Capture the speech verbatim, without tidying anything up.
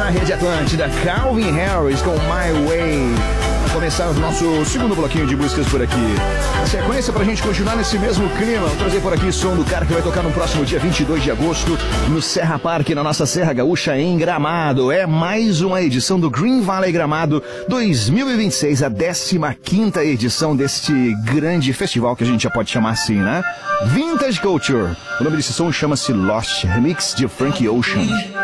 na Rede Atlântida, Calvin Harris com My Way. Começar o nosso segundo bloquinho de músicas por aqui. Na sequência, pra gente continuar nesse mesmo clima, vou trazer por aqui o som do cara que vai tocar no próximo dia vinte e dois de agosto no Serra Park, na nossa Serra Gaúcha, em Gramado. É mais uma edição do Green Valley Gramado dois mil e vinte e seis, a décima quinta edição deste grande festival que a gente já pode chamar assim, né? Vintage Culture. O nome desse som chama-se Lost, remix de Frank Ocean.